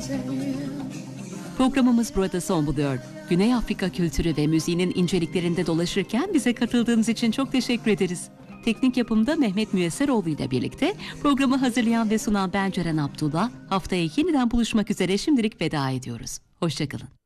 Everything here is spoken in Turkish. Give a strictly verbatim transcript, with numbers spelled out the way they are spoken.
Programımız burada son buluyor. Güney Afrika kültürü ve müziğinin inceliklerinde dolaşırken bize katıldığınız için çok teşekkür ederiz. Teknik yapımda Mehmet Müyesseroğlu ile birlikte programı hazırlayan ve sunan ben Ceren Abdullah. Haftaya yeniden buluşmak üzere şimdilik veda ediyoruz. Hoşçakalın.